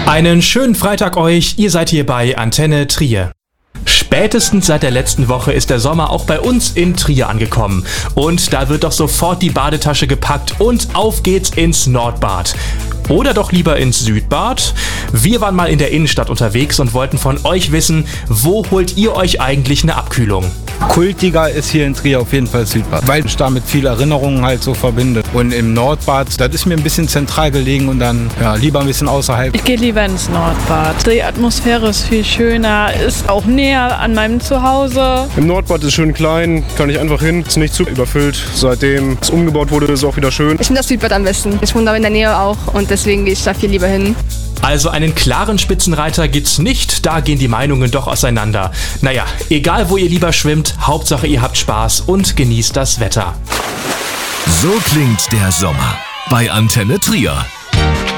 Einen schönen Freitag euch, ihr seid hier bei Antenne Trier. Spätestens seit der letzten Woche ist der Sommer auch bei uns in Trier angekommen. Und da wird doch sofort die Badetasche gepackt und auf geht's ins Nordbad. Oder doch lieber ins Südbad? Wir waren mal in der Innenstadt unterwegs und wollten von euch wissen, wo holt ihr euch eigentlich eine Abkühlung? Kultiger ist hier in Trier auf jeden Fall Südbad, weil ich damit viele Erinnerungen halt so verbinde. Und im Nordbad, das ist mir ein bisschen zentral gelegen und dann lieber ein bisschen außerhalb. Ich gehe lieber ins Nordbad. Die Atmosphäre ist viel schöner, ist auch näher an meinem Zuhause. Im Nordbad ist schön klein, kann ich einfach hin, ist nicht zu überfüllt. Seitdem es umgebaut wurde, ist es auch wieder schön. Ich finde das Südbad am besten. Ich wohne da in der Nähe auch und deswegen gehe ich da viel lieber hin. Also einen klaren Spitzenreiter gibt's nicht, da gehen die Meinungen doch auseinander. Naja, egal wo ihr lieber schwimmt, Hauptsache ihr habt Spaß und genießt das Wetter. So klingt der Sommer bei Antenne Trier.